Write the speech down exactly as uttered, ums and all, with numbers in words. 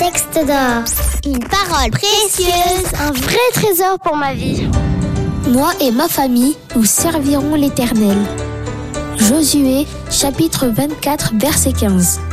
texte d'or. Une parole précieuse, un vrai trésor pour ma vie. Moi et ma famille, nous servirons l'Éternel. Josué, chapitre vingt-quatre, verset quinze.